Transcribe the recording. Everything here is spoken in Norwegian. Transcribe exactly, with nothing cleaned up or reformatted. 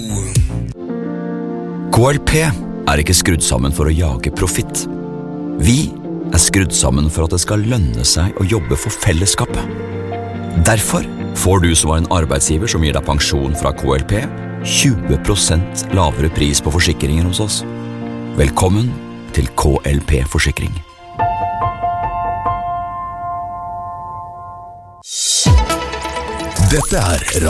K L P er ikke skrudd sammen for å jage profitt. Vi er skrudd sammen for at det skal lønne seg å jobbe for fellesskapet. Derfor får du som har en arbeidsgiver som gir deg pensjon fra K L P, tjue prosent lavere pris på forsikringer hos oss. Velkommen til K L P Forsikring. Dette er